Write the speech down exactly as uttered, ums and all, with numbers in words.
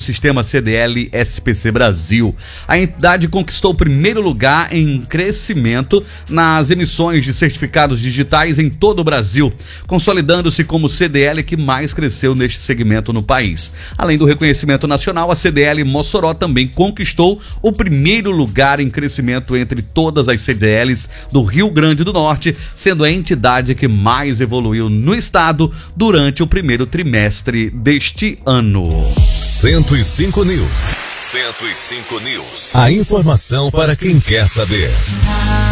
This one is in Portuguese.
Sistema C D L S P C Brasil. A entidade conquistou o primeiro lugar em crescimento nas emissões de certificados digitais em todo o Brasil, consolidando-se como o C D L que mais cresceu neste segmento no país. Além do reconhecimento nacional, a C D L Mossoró também conquistou o primeiro lugar em crescimento entre todas as C D Ls do Rio Grande do Norte, sendo a entidade que mais evoluiu no estado durante o primeiro trimestre deste ano. cento e cinco News. cento e cinco News. A informação para quem quer saber.